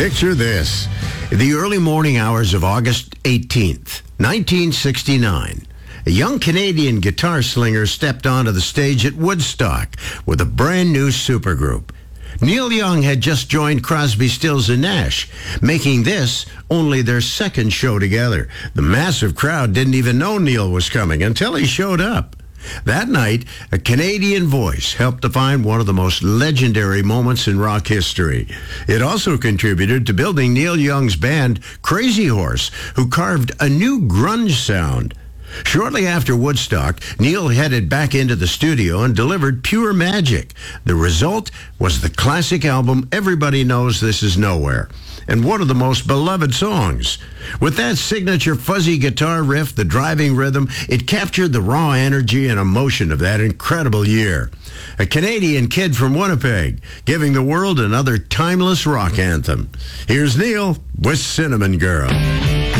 Picture this. The early morning hours of August 18th, 1969. A young Canadian guitar slinger stepped onto the stage at Woodstock with a brand new supergroup. Neil Young had just joined Crosby, Stills and Nash, making this only their second show together. The massive crowd didn't even know Neil was coming until he showed up. That night, a Canadian voice helped define one of the most legendary moments in rock history. It also contributed to building Neil Young's band, Crazy Horse, who carved a new grunge sound. Shortly after Woodstock, Neil headed back into the studio and delivered Pure Magic. The result was the classic album Everybody Knows This Is Nowhere, and one of the most beloved songs. With that signature fuzzy guitar riff, the driving rhythm, it captured the raw energy and emotion of that incredible year. A Canadian kid from Winnipeg, giving the world another timeless rock anthem. Here's Neil with Cinnamon Girl.